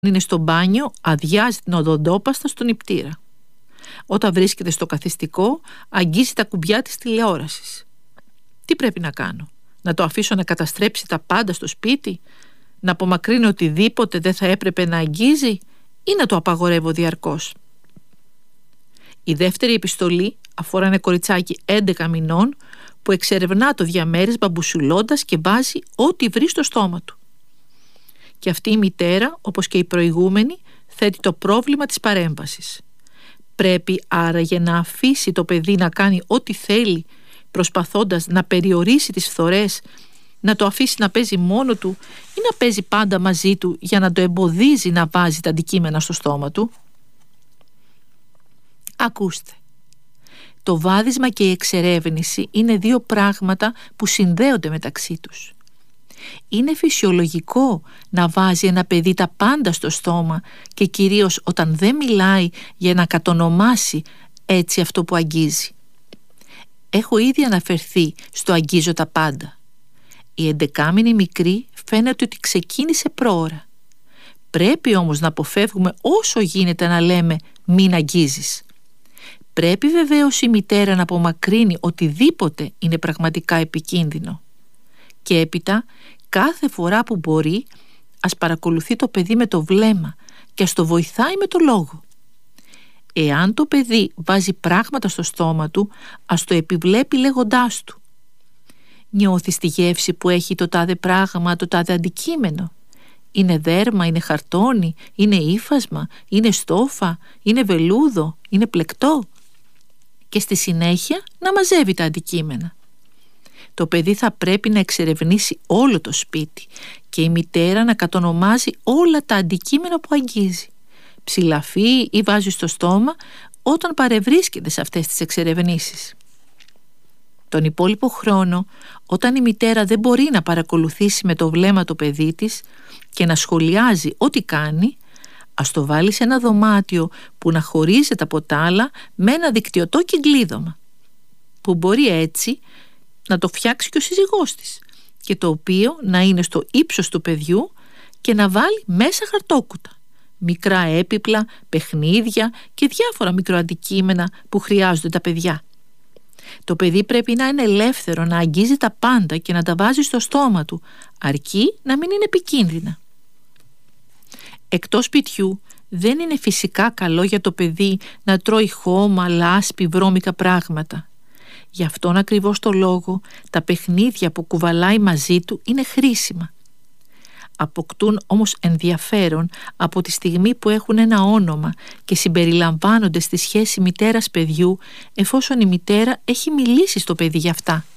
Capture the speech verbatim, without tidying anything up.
είναι στο μπάνιο, αδειάζει την οδοντόπαστα στον νηπτήρα. Όταν βρίσκεται στο καθιστικό, αγγίζει τα κουμπιά της τηλεόρασης. Τι πρέπει να κάνω? Να το αφήσω να καταστρέψει τα πάντα στο σπίτι? Να απομακρύνει οτιδήποτε δεν θα έπρεπε να αγγίζει? Ή να το απαγορεύω διαρκώς? Η δεύτερη επιστολή αφορά ένα κοριτσάκι έντεκα μηνών που εξερευνά το διαμέρισμα μπουσουλώντας και βάζει ό,τι βρει στο στόμα του. Και αυτή η μητέρα, όπως και η προηγούμενη, θέτει το πρόβλημα της παρέμβασης. Πρέπει άραγε να αφήσει το παιδί να κάνει ό,τι θέλει, προσπαθώντας να περιορίσει τις φθορές, να το αφήσει να παίζει μόνο του ή να παίζει πάντα μαζί του για να το εμποδίζει να βάζει τα αντικείμενα στο στόμα του? Ακούστε. Το βάδισμα και η εξερεύνηση είναι δύο πράγματα που συνδέονται μεταξύ τους. Είναι φυσιολογικό να βάζει ένα παιδί τα πάντα στο στόμα και κυρίως όταν δεν μιλάει για να κατονομάσει έτσι αυτό που αγγίζει. Έχω ήδη αναφερθεί στο αγγίζω τα πάντα. Η εντεκάμηνη μικρή φαίνεται ότι ξεκίνησε πρόωρα. Πρέπει όμως να αποφεύγουμε όσο γίνεται να λέμε μην αγγίζεις. Πρέπει βεβαίως η μητέρα να απομακρύνει οτιδήποτε είναι πραγματικά επικίνδυνο. Και έπειτα, κάθε φορά που μπορεί, ας παρακολουθεί το παιδί με το βλέμμα και ας το βοηθάει με το λόγο. Εάν το παιδί βάζει πράγματα στο στόμα του, ας το επιβλέπει λέγοντάς του. Νιώθεις τη γεύση που έχει το τάδε πράγμα, το τάδε αντικείμενο? Είναι δέρμα, είναι χαρτόνι, είναι ύφασμα, είναι στόφα, είναι βελούδο, είναι πλεκτό? Και στη συνέχεια να μαζεύει τα αντικείμενα. Το παιδί θα πρέπει να εξερευνήσει όλο το σπίτι και η μητέρα να κατονομάζει όλα τα αντικείμενα που αγγίζει. Ψηλαφεί ή βάζει στο στόμα όταν παρευρίσκεται σε αυτές τις εξερευνήσεις. Τον υπόλοιπο χρόνο, όταν η μητέρα δεν μπορεί να παρακολουθήσει με το βλέμμα το παιδί της και να σχολιάζει ό,τι κάνει, ας το βάλει σε ένα δωμάτιο που να χωρίζεται από τα άλλα με ένα δικτυωτό κυκλίδωμα, που μπορεί έτσι να το φτιάξει και ο σύζυγός της και το οποίο να είναι στο ύψος του παιδιού και να βάλει μέσα χαρτόκουτα, μικρά έπιπλα, παιχνίδια και διάφορα μικροαντικείμενα που χρειάζονται τα παιδιά. Το παιδί πρέπει να είναι ελεύθερο να αγγίζει τα πάντα και να τα βάζει στο στόμα του, αρκεί να μην είναι επικίνδυνα. Εκτός σπιτιού δεν είναι φυσικά καλό για το παιδί να τρώει χώμα, λάσπη, βρώμικα πράγματα. Γι' αυτόν ακριβώς το λόγο τα παιχνίδια που κουβαλάει μαζί του είναι χρήσιμα. Αποκτούν όμως ενδιαφέρον από τη στιγμή που έχουν ένα όνομα και συμπεριλαμβάνονται στη σχέση μητέρας-παιδιού, εφόσον η μητέρα έχει μιλήσει στο παιδί γι' αυτά.